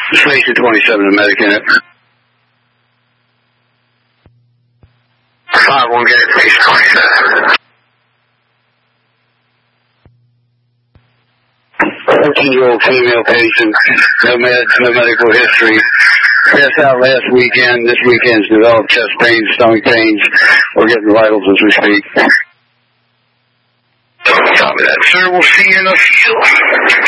Station 27, the medic in it. 5-1, get it, Station 27. 14-year-old female patient, no meds, no medical history. Passed out last weekend. This weekend's developed chest pains, stomach pains. We're getting vitals as we speak. Copy that, sir. We'll see you in a few.